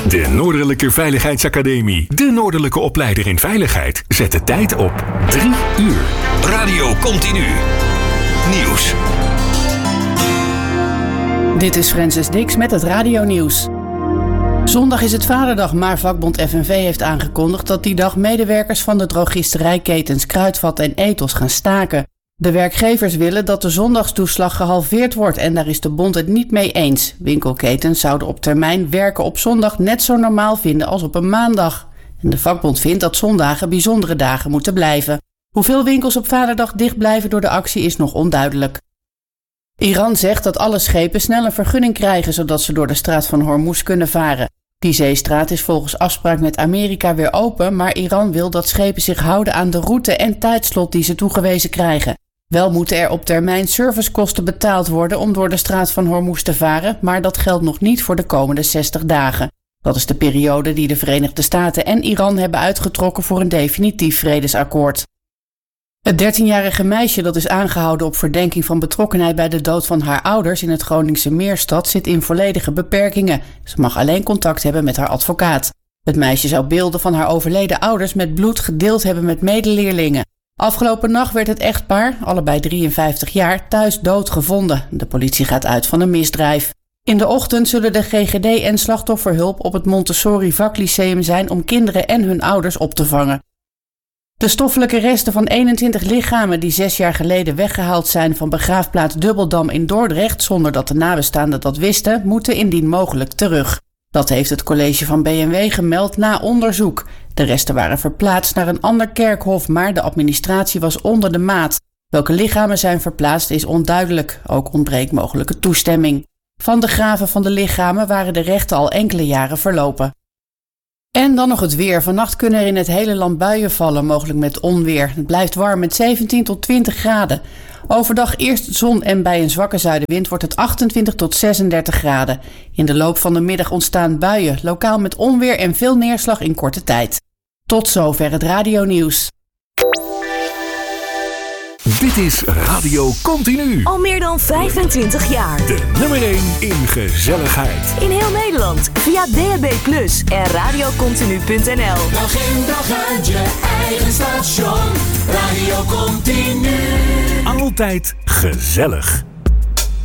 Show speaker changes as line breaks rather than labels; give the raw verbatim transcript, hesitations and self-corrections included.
De Noordelijke Veiligheidsacademie. De Noordelijke opleider in veiligheid. Zet de tijd op drie uur.
Radio Continu. Nieuws.
Dit is Francis Dix met het radionieuws. Zondag is het Vaderdag, maar vakbond F N V heeft aangekondigd dat die dag medewerkers van de drogisterijketens Kruidvat en Ethos gaan staken. De werkgevers willen dat de zondagstoeslag gehalveerd wordt en daar is de bond het niet mee eens. Winkelketens zouden op termijn werken op zondag net zo normaal vinden als op een maandag. En de vakbond vindt dat zondagen bijzondere dagen moeten blijven. Hoeveel winkels op Vaderdag dicht blijven door de actie is nog onduidelijk. Iran zegt dat alle schepen snel een vergunning krijgen zodat ze door de straat van Hormuz kunnen varen. Die zeestraat is volgens afspraak met Amerika weer open, maar Iran wil dat schepen zich houden aan de route en tijdslot die ze toegewezen krijgen. Wel moeten er op termijn servicekosten betaald worden om door de straat van Hormuz te varen, maar dat geldt nog niet voor de komende zestig dagen. Dat is de periode die de Verenigde Staten en Iran hebben uitgetrokken voor een definitief vredesakkoord. Het dertienjarige meisje dat is aangehouden op verdenking van betrokkenheid bij de dood van haar ouders in het Groningse Meerstad zit in volledige beperkingen. Ze mag alleen contact hebben met haar advocaat. Het meisje zou beelden van haar overleden ouders met bloed gedeeld hebben met medeleerlingen. Afgelopen nacht werd het echtpaar, allebei drieënvijftig jaar, thuis dood gevonden. De politie gaat uit van een misdrijf. In de ochtend zullen de G G D en slachtofferhulp op het Montessori Vaklyceum zijn om kinderen en hun ouders op te vangen. De stoffelijke resten van eenentwintig lichamen die zes jaar geleden weggehaald zijn van begraafplaats Dubbeldam in Dordrecht zonder dat de nabestaanden dat wisten, moeten indien mogelijk terug. Dat heeft het college van B N W gemeld na onderzoek. De resten waren verplaatst naar een ander kerkhof, maar de administratie was onder de maat. Welke lichamen zijn verplaatst is onduidelijk. Ook ontbreekt mogelijke toestemming. Van de graven van de lichamen waren de rechten al enkele jaren verlopen. En dan nog het weer. Vannacht kunnen er in het hele land buien vallen, mogelijk met onweer. Het blijft warm met zeventien tot twintig graden. Overdag eerst zon en bij een zwakke zuidenwind wordt het achtentwintig tot zesendertig graden. In de loop van de middag ontstaan buien, lokaal met onweer en veel neerslag in korte tijd. Tot zover het radionieuws.
Dit is Radio Continu.
Al meer dan vijfentwintig jaar.
De nummer één in gezelligheid.
In heel Nederland via D A B plus, en radiocontinu punt n l.
Dag in dag uit je eigen station. Radio Continu.
Altijd gezellig.